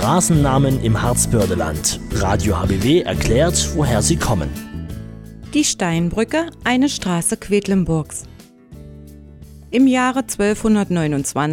Straßennamen im Harzbördeland. Radio HBW erklärt, woher sie kommen. Die Steinbrücke, eine Straße Quedlinburgs. Im Jahre 1229